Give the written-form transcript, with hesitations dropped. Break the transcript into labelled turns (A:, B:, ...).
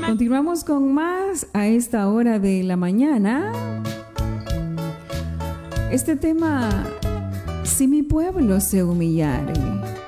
A: Continuamos con más a esta hora de la mañana. Este tema, si mi pueblo se humillare.